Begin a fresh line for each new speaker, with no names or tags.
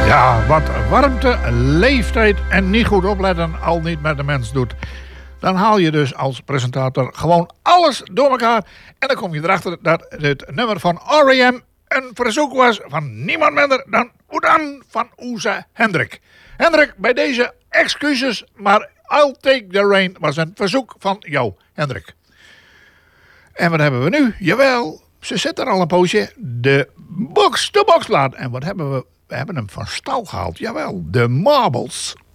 Ja, wat warmte, leeftijd en niet goed opletten al niet met de mens doet. Dan haal je dus als presentator gewoon alles door elkaar. En dan kom je erachter dat het nummer van R.E.M. een verzoek was van niemand minder dan Oedan van Oeze Hendrik. Hendrik, bij deze excuses, maar I'll Take the Rain was een verzoek van jou, Hendrik. En wat hebben we nu? Jawel, ze zit er al een poosje. De box-to-box laat. En wat hebben we? We hebben hem van stal gehaald. Jawel, de Marbles.